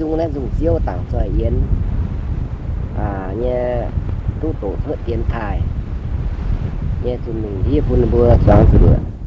dùng này dùng siêu tặng cho yến nha tu tổ thợ tiền thải nha chúng mình đi phun bùa choáng sửa